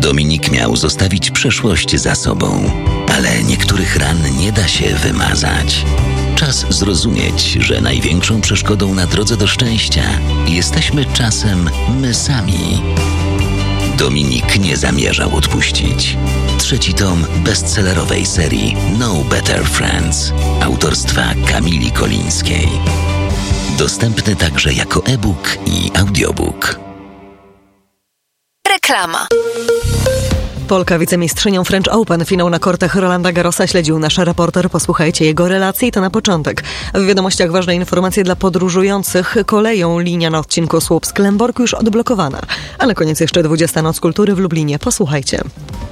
Dominik miał zostawić przeszłość za sobą, ale niektórych ran nie da się wymazać. Czas zrozumieć, że największą przeszkodą na drodze do szczęścia jesteśmy czasem my sami. Dominik nie zamierzał odpuścić. 3. tom bestsellerowej serii No Better Friends autorstwa Kamili Kolińskiej. Dostępny także jako e-book i audiobook. Reklama. Polka wicemistrzynią French Open. Finał na kortach Rolanda Garrosa śledził nasz reporter. Posłuchajcie jego relacji i to na początek. W wiadomościach ważne informacje dla podróżujących. Koleją linia na odcinku Słupsk-Lęborg już odblokowana. A na koniec jeszcze 20. Noc Kultury w Lublinie. Posłuchajcie.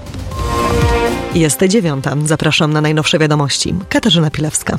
Jest 9. Zapraszam na najnowsze wiadomości. Katarzyna Pilewska.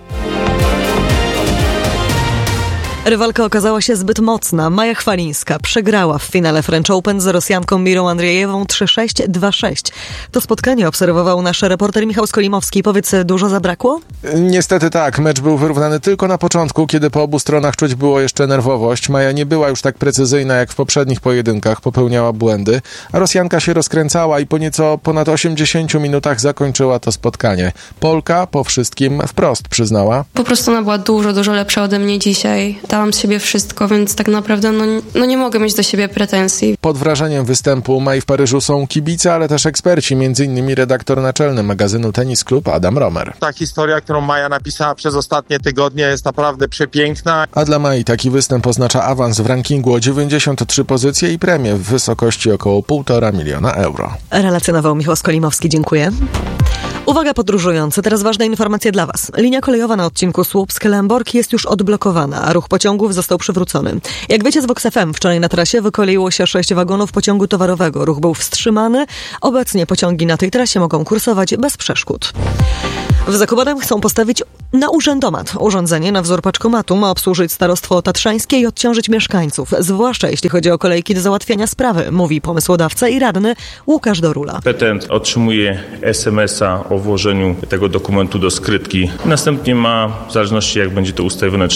Rywalka okazała się zbyt mocna. Maja Chwalińska przegrała w finale French Open z Rosjanką Mirą Andrzejewą 3-6, 2-6. To spotkanie obserwował nasz reporter Michał Skolimowski. Powiedz, dużo zabrakło? Niestety tak. Mecz był wyrównany tylko na początku, kiedy po obu stronach czuć było jeszcze nerwowość. Maja nie była już tak precyzyjna jak w poprzednich pojedynkach, popełniała błędy, a Rosjanka się rozkręcała i po nieco ponad 80 minutach zakończyła to spotkanie. Polka po wszystkim wprost przyznała. Po prostu ona była dużo lepsza ode mnie dzisiaj. Dałam z siebie wszystko, więc tak naprawdę nie mogę mieć do siebie pretensji. Pod wrażeniem występu Mai w Paryżu są kibice, ale też eksperci, m.in. redaktor naczelny magazynu Tennis Club Adam Romer. Ta historia, którą Maja napisała przez ostatnie tygodnie, jest naprawdę przepiękna. A dla Mai taki występ oznacza awans w rankingu o 93 pozycje i premię w wysokości około 1,5 miliona euro. Relacjonował Michał Skolimowski. Dziękuję. Uwaga podróżujący, teraz ważna informacja dla Was. Linia kolejowa na odcinku Słupsk-Lęborg jest już odblokowana, a ruch pociągów został przywrócony. Jak wiecie z Vox FM, wczoraj na trasie wykoleiło się 6 wagonów pociągu towarowego. Ruch był wstrzymany. Obecnie pociągi na tej trasie mogą kursować bez przeszkód. W Zakopanem chcą postawić na urzędomat. Urządzenie na wzór paczkomatu ma obsłużyć starostwo tatrzańskie i odciążyć mieszkańców, zwłaszcza jeśli chodzi o kolejki do załatwiania sprawy, mówi pomysłodawca i radny Łukasz Dorula. Petent otrzymuje SMS-a o włożeniu tego dokumentu do skrytki. Następnie ma, w zależności jak będzie to ustawione,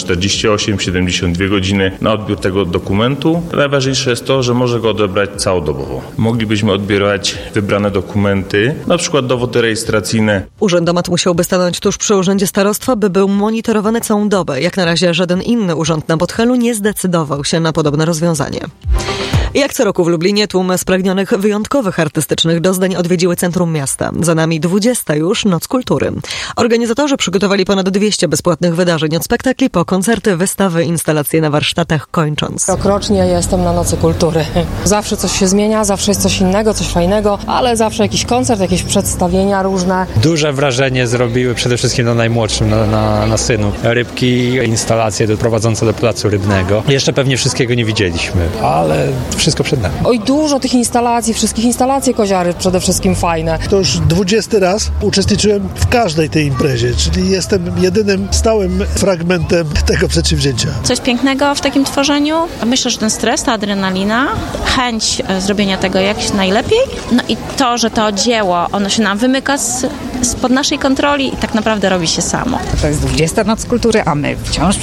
48-72 godziny na odbiór tego dokumentu. Najważniejsze jest to, że może go odebrać całodobowo. Moglibyśmy odbierać wybrane dokumenty, na przykład dowody rejestracyjne. Urzędomat musiałby stanąć tuż przy urzędzie starostwa, by był monitorowany całą dobę. Jak na razie żaden inny urząd na Podhalu nie zdecydował się na podobne rozwiązanie. Jak co roku w Lublinie tłum spragnionych wyjątkowych artystycznych doznań odwiedziły centrum miasta. Za nami 20. już Noc Kultury. Organizatorzy przygotowali ponad 200 bezpłatnych wydarzeń, od spektakli po koncerty, wystawy, instalacje na warsztatach, kończąc. Rokrocznie jestem na Nocy Kultury. Zawsze coś się zmienia, zawsze jest coś innego, coś fajnego, ale zawsze jakiś koncert, jakieś przedstawienia różne. Duże wrażenie zrobiły przede wszystkim na najmłodszym, na synu. Rybki, instalacje prowadzące do placu rybnego. Jeszcze pewnie wszystkiego nie widzieliśmy, ale wszystko przed nami. Oj, dużo tych instalacji, wszystkich instalacji Koziary przede wszystkim fajne. To już 20 raz uczestniczyłem w każdej tej imprezie, czyli jestem jedynym stałym fragmentem tego przedsięwzięcia. Coś pięknego w takim tworzeniu. Myślę, że ten stres, ta adrenalina, chęć zrobienia tego jak najlepiej, no i to, że to dzieło, ono się nam wymyka spod naszej kontroli i tak naprawdę robi się samo. To jest 20. Noc Kultury, a my wciąż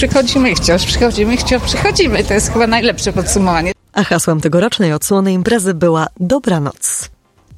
przychodzimy. To jest chyba najlepsze podsumowanie. A hasłem tegorocznej odsłony imprezy była Dobranoc.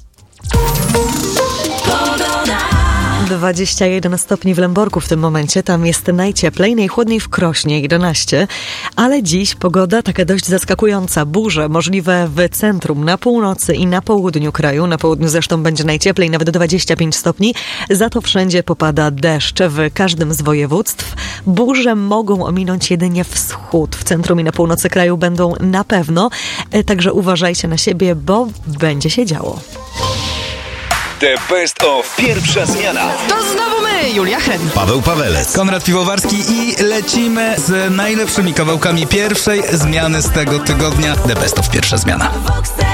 21 stopni w Lęborku w tym momencie, tam jest najcieplej, najchłodniej w Krośnie 11, ale dziś pogoda taka dość zaskakująca. Burze możliwe w centrum, na północy i na południu kraju. Na południu zresztą będzie najcieplej, nawet 25 stopni. Za to wszędzie popada deszcz w każdym z województw. Burze mogą ominąć jedynie wschód. W centrum i na północy kraju będą na pewno, także uważajcie na siebie, bo będzie się działo. The Best of Pierwsza Zmiana. To znowu my, Julia Hen, Paweł Pawelec, Konrad Piwowarski i lecimy z najlepszymi kawałkami pierwszej zmiany z tego tygodnia. The Best of Pierwsza Zmiana.